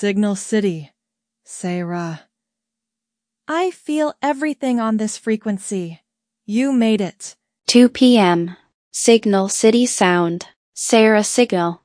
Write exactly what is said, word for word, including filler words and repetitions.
Signal City, Sarah. I feel everything on this frequency. You made it. two p m Signal City Sound, Sarah Signal.